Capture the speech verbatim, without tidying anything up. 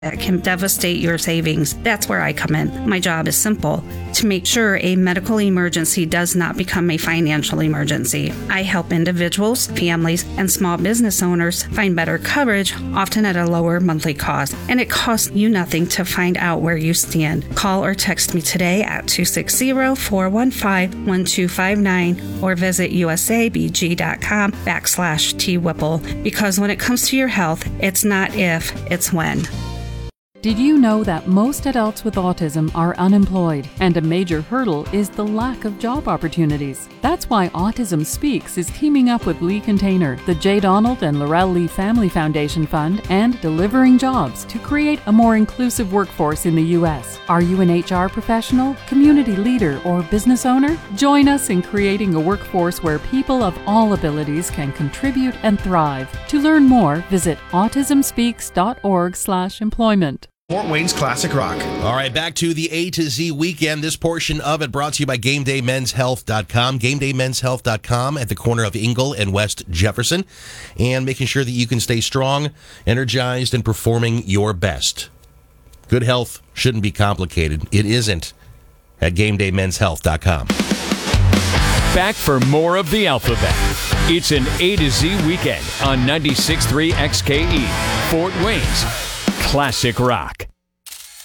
that can devastate your savings. That's where I come in. My job is simple: to make sure a medical emergency does not become a financial emergency. I help individuals, families, and small business owners find better coverage, often at a lower monthly cost. And it costs you nothing to find out where you stand. Call or text me today at two six zero, four one five, one two five nine or visit usabg.com backslash T-Whipple. Because when it comes to your health, it's not if, it's when. Did you know that most adults with autism are unemployed, and a major hurdle is the lack of job opportunities? That's why Autism Speaks is teaming up with Lee Container, the J. Donald and Laurel Lee Family Foundation Fund, and Delivering Jobs to create a more inclusive workforce in the U S. Are you an H R professional, community leader, or business owner? Join us in creating a workforce where people of all abilities can contribute and thrive. To learn more, visit autismspeaks.org slash employment. Fort Wayne's Classic Rock. All right, back to the A to Z weekend. This portion of it brought to you by Game Day Men's Health dot com. Game Day Men's Health dot com at the corner of Ingle and West Jefferson. And making sure that you can stay strong, energized, and performing your best. Good health shouldn't be complicated. It isn't at Game Day Men's Health dot com. Back for more of the alphabet. It's an A to Z weekend on ninety-six point three X K E, Fort Wayne's Classic Rock.